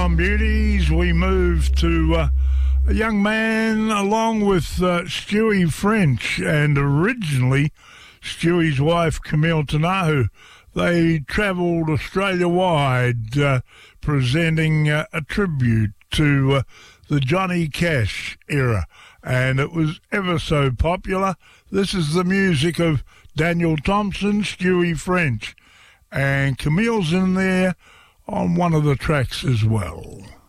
on, beauties, we move to a young man along with Stewie French, and originally Stewie's wife Camille Tanahu. They travelled Australia-wide presenting a tribute to the Johnny Cash era, and it was ever so popular. This is the music of Daniel Thompson, Stewie French, and Camille's in there on one of the tracks as well.